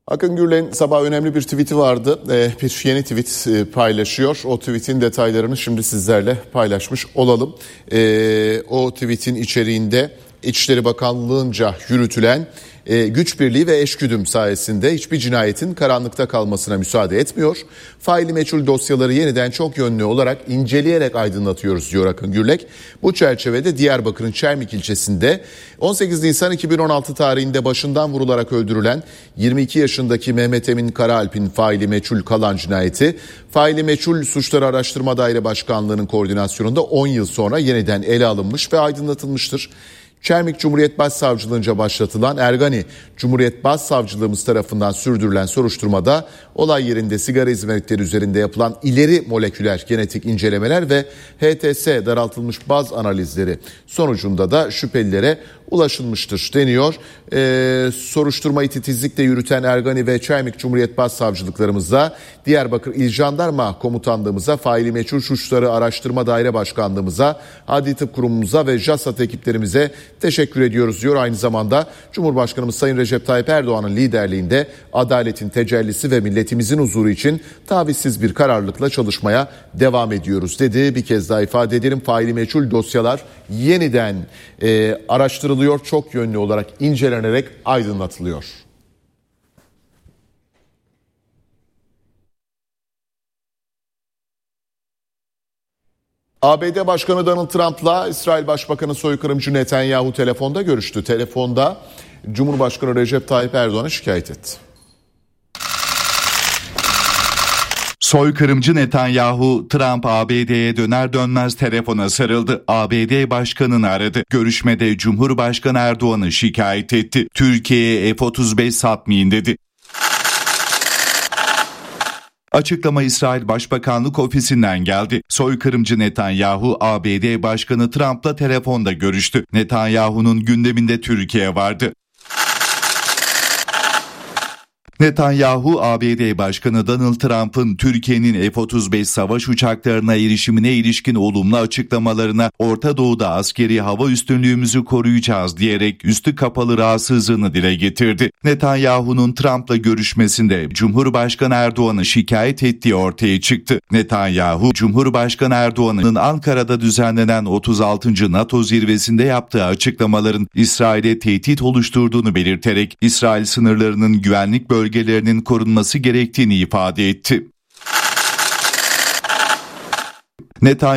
Akın Gürel'in sabah önemli bir tweet'i vardı. Bir yeni tweet paylaşıyor. O tweet'in detaylarını şimdi sizlerle paylaşmış olalım. O tweet'in içeriğinde İçişleri Bakanlığı'nca yürütülen güç birliği ve eşgüdüm sayesinde hiçbir cinayetin karanlıkta kalmasına müsaade etmiyor. Faili meçhul dosyaları yeniden çok yönlü olarak inceleyerek aydınlatıyoruz diyor Akın Gürel. Bu çerçevede Diyarbakır'ın Çermik ilçesinde 18 Nisan 2016 tarihinde başından vurularak öldürülen 22 yaşındaki Mehmet Emin Karaalp'in faili meçhul kalan cinayeti, faili meçhul suçları araştırma daire başkanlığının koordinasyonunda 10 yıl sonra yeniden ele alınmış ve aydınlatılmıştır. Çermik Cumhuriyet Başsavcılığınca başlatılan Ergani Cumhuriyet Başsavcılığımız tarafından sürdürülen soruşturmada olay yerinde sigara izmaritleri üzerinde yapılan ileri moleküler genetik incelemeler ve HTS daraltılmış baz analizleri sonucunda da şüphelilere ulaşılmıştır deniyor. Soruşturmayı titizlikle yürüten Ergani ve Çermik Cumhuriyet Başsavcılıklarımıza, Diyarbakır İl Jandarma Komutanlığımıza, faili meçhul suçları araştırma daire başkanlığımıza, Adli Tıp Kurumumuza ve JASAT ekiplerimize teşekkür ediyoruz diyor. Aynı zamanda Cumhurbaşkanımız Sayın Recep Tayyip Erdoğan'ın liderliğinde adaletin tecellisi ve milletimizin huzuru için tavizsiz bir kararlılıkla çalışmaya devam ediyoruz dedi. Bir kez daha ifade edelim, faili meçhul dosyalar yeniden araştırılıyor, çok yönlü olarak incelenerek aydınlatılıyor. ABD Başkanı Donald Trump'la İsrail Başbakanı soykırımcı Netanyahu telefonda görüştü. Telefonda Cumhurbaşkanı Recep Tayyip Erdoğan'ı şikayet etti. Soykırımcı Netanyahu, Trump ABD'ye döner dönmez telefona sarıldı. ABD Başkanı'nı aradı. Görüşmede Cumhurbaşkanı Erdoğan'ı şikayet etti. Türkiye'ye F-35 satmayın dedi. Açıklama İsrail Başbakanlık Ofisi'nden geldi. Soykırımcı Netanyahu, ABD Başkanı Trump'la telefonda görüştü. Netanyahu'nun gündeminde Türkiye vardı. Netanyahu, ABD Başkanı Donald Trump'ın Türkiye'nin F-35 savaş uçaklarına erişimine ilişkin olumlu açıklamalarına Orta Doğu'da askeri hava üstünlüğümüzü koruyacağız diyerek üstü kapalı rahatsızlığını dile getirdi. Netanyahu'nun Trump'la görüşmesinde Cumhurbaşkanı Erdoğan'ı şikayet ettiği ortaya çıktı. Netanyahu, Cumhurbaşkanı Erdoğan'ın Ankara'da düzenlenen 36. NATO zirvesinde yaptığı açıklamaların İsrail'e tehdit oluşturduğunu belirterek İsrail sınırlarının güvenlik bölgelerinin korunması gerektiğini ifade etti.